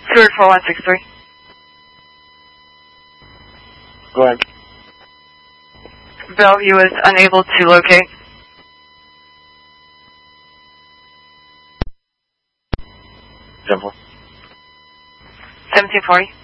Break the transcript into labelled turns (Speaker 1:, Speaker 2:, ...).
Speaker 1: Stewart 4163.
Speaker 2: Go ahead.
Speaker 1: Bellevue is unable to locate.
Speaker 2: Simple.
Speaker 1: 1740.